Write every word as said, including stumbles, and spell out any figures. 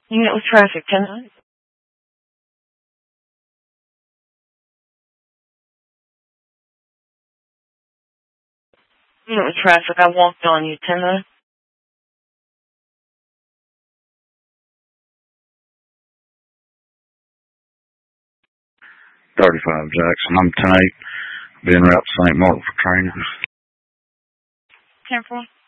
You met with traffic tonight? You met with traffic. I walked on you tonight. thirty-five Jackson. I'm ten eight. Being route to Saint Martin for training. ten four.